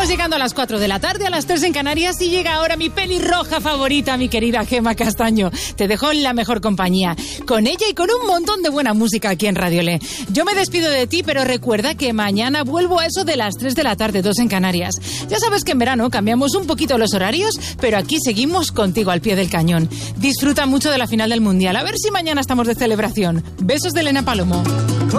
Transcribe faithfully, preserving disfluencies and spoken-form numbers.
Estamos llegando a las cuatro de la tarde, a las tres en Canarias, y llega ahora mi pelirroja favorita, mi querida Gemma Castaño. Te dejo en la mejor compañía, con ella y con un montón de buena música aquí en Radio Le. Yo me despido de ti, pero recuerda que mañana vuelvo a eso de las tres de la tarde, dos en Canarias. Ya sabes que en verano cambiamos un poquito los horarios, pero aquí seguimos contigo al pie del cañón. Disfruta mucho de la final del Mundial. A ver si mañana estamos de celebración. Besos de Elena Palomo.